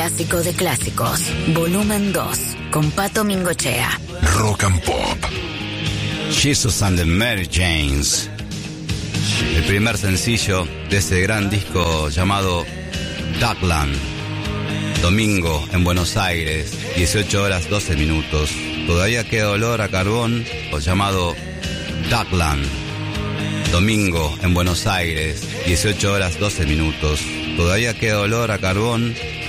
clásico de clásicos, volumen 2, con Pato Mingochea. Rock and Pop. Jesus and the Mary Janes, el primer sencillo de ese gran disco llamado Duckland. Domingo en Buenos Aires, 18 horas 12 minutos. Todavía queda olor a carbón, o llamado Duckland. Domingo en Buenos Aires, 18 horas 12 minutos. Todavía queda olor a carbón,